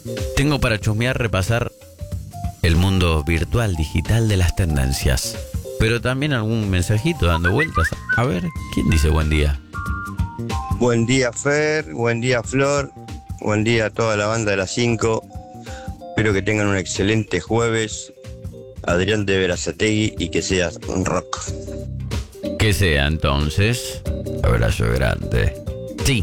Tengo para chusmear, repasar el mundo virtual, digital de las tendencias. Pero también algún mensajito dando vueltas. A ver, ¿quién dice buen día? Buen día, Fer. Buen día, Flor. Buen día a toda la banda de las 5. Espero que tengan un excelente jueves. Adrián de Berazategui y que seas un rock. Que sea entonces. Abrazo grande. Sí.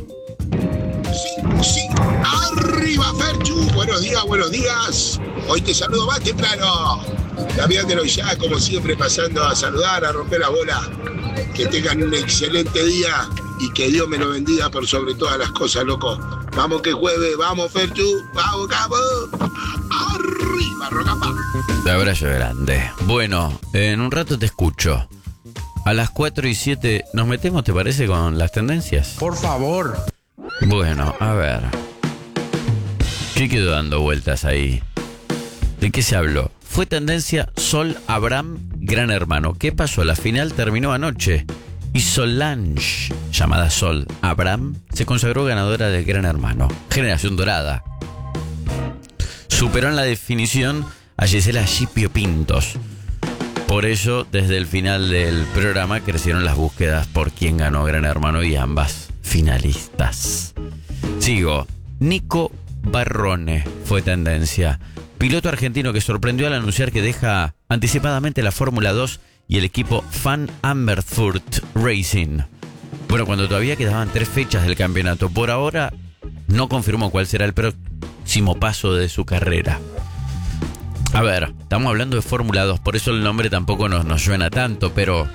Sí. Arriba, Ferchu. Buenos días. Hoy te saludo más temprano. Cambiátelo ya, como siempre, pasando a saludar, a romper la bola. Que tengan un excelente día y que Dios me lo bendiga por sobre todas las cosas, loco. Vamos que jueves, vamos, Ferchu. Vamos, capo. Arriba, Rocapá. Abrazo grande. Bueno, en un rato te escucho. A las 4:07 nos metemos, ¿te parece, con las tendencias? Por favor. Bueno, a ver. ¿Qué quedó dando vueltas ahí? ¿De qué se habló? Fue tendencia Sol Abraham, Gran Hermano. ¿Qué pasó? La final terminó anoche y Solange, llamada Sol Abraham, se consagró ganadora del Gran Hermano. Generación dorada. Superó en la definición a Gisela Scipio Pintos. Por ello, desde el final del programa crecieron las búsquedas por quién ganó Gran Hermano y ambas finalistas. Sigo. Nico Barrone fue tendencia. Piloto argentino que sorprendió al anunciar que deja anticipadamente la Fórmula 2 y el equipo Van Amersfoort Racing. Bueno, cuando todavía quedaban 3 fechas del campeonato. Por ahora no confirmó cuál será el próximo paso de su carrera. A ver, estamos hablando de Fórmula 2, por eso el nombre tampoco nos suena tanto, pero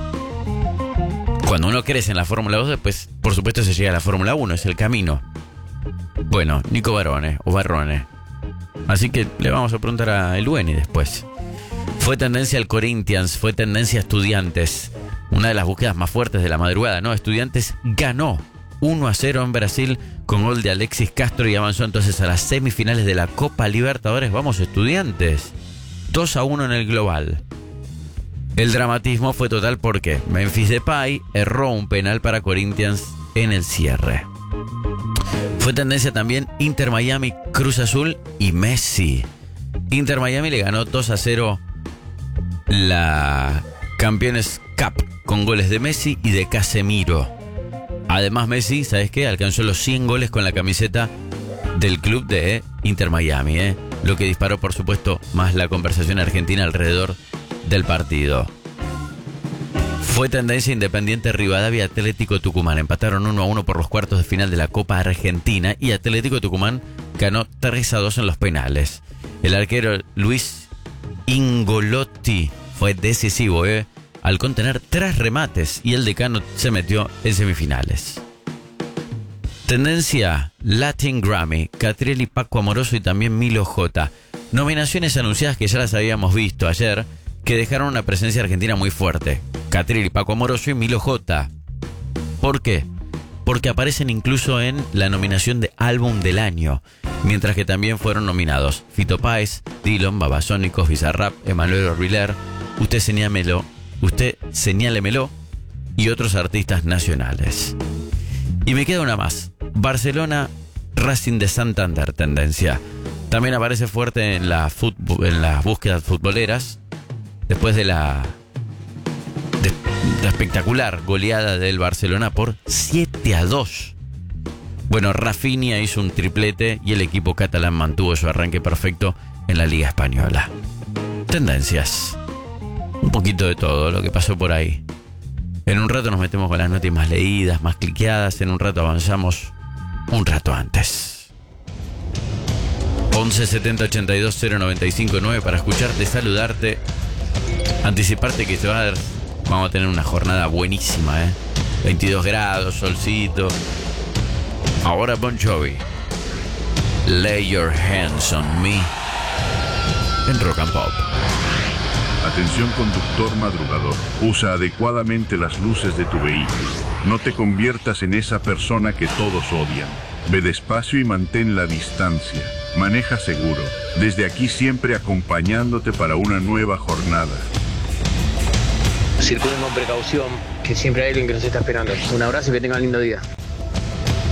cuando uno crece en la Fórmula 2, después, por supuesto, se llega a la Fórmula 1, es el camino. Bueno, Nico Barrone. Así que le vamos a preguntar a Elueni después. Fue tendencia al Corinthians, fue tendencia a Estudiantes. Una de las búsquedas más fuertes de la madrugada, ¿no? Estudiantes ganó 1-0 en Brasil con gol de Alexis Castro y avanzó entonces a las semifinales de la Copa Libertadores. Vamos, Estudiantes. 2-1 en el global. El dramatismo fue total porque Memphis Depay erró un penal para Corinthians en el cierre. Fue tendencia también Inter Miami, Cruz Azul y Messi. Inter Miami le ganó 2-0 la Campeones Cup con goles de Messi y de Casemiro. Además Messi, ¿sabes qué? Alcanzó los 100 goles con la camiseta del club de Inter Miami, lo que disparó, por supuesto, más la conversación argentina alrededor del partido. Fue tendencia Independiente Rivadavia, Atlético Tucumán. Empataron 1-1 por los cuartos de final de la Copa Argentina y Atlético Tucumán ganó 3-2 en los penales. El arquero Luis Ingolotti fue decisivo, al contener 3 remates y el decano se metió en semifinales. Tendencia Latin Grammy, Catriel, Paco Amoroso y también Milo J. Nominaciones anunciadas que ya las habíamos visto ayer, que dejaron una presencia argentina muy fuerte. Catriel, Paco Amoroso y Milo J. ¿Por qué? Porque aparecen incluso en la nominación de Álbum del Año, mientras que también fueron nominados Fito Páez, Dillon, Babasónicos, Bizarrap, Emanuel Orbiler, Usted Señálemelo y otros artistas nacionales. Y me queda una más. Barcelona, Racing de Santander, tendencia. También aparece fuerte en las búsquedas futboleras, después de la espectacular goleada del Barcelona por 7-2. Bueno, Rafinha hizo un triplete y el equipo catalán mantuvo su arranque perfecto en la Liga Española. Tendencias. Un poquito de todo lo que pasó por ahí. En un rato nos metemos con las noticias más leídas, más cliqueadas. En un rato avanzamos un rato antes. 11 70 82 095 9 para escucharte, saludarte, anticiparte que vamos a tener una jornada buenísima, 22 grados, solcito. Ahora Bon Jovi, Lay Your Hands on Me, en Rock and Pop. Atención conductor madrugador, usa adecuadamente las luces de tu vehículo. No te conviertas en esa persona que todos odian. Ve despacio y mantén la distancia. Maneja seguro. Desde aquí siempre acompañándote para una nueva jornada. Circulen con precaución, que siempre hay alguien que nos está esperando. Un abrazo y que tengan un lindo día.